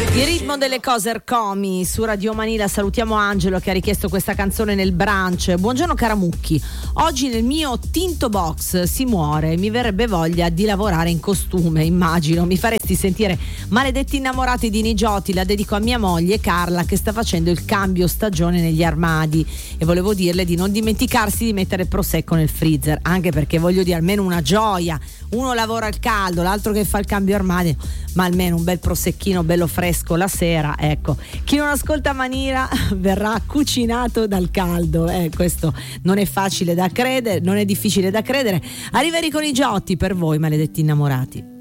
Il ritmo delle cose Ercomi su Radio Manila. Salutiamo Angelo che ha richiesto questa canzone nel brunch. Buongiorno Caramucchi, oggi nel mio tinto box si muore, mi verrebbe voglia di lavorare in costume, immagino. Mi faresti sentire Maledetti innamorati di Nigiotti, la dedico a mia moglie Carla che sta facendo il cambio stagione negli armadi e volevo dirle di non dimenticarsi di mettere prosecco nel freezer, anche perché voglio dire almeno una gioia, uno lavora al caldo, l'altro che fa il cambio armadio, ma almeno un bel prosecchino bello fresco la sera, ecco. Chi non ascolta Manila verrà cucinato dal caldo, questo non è facile da credere, non è difficile da credere. Arriva Enrico Nigiotti per voi, Maledetti innamorati.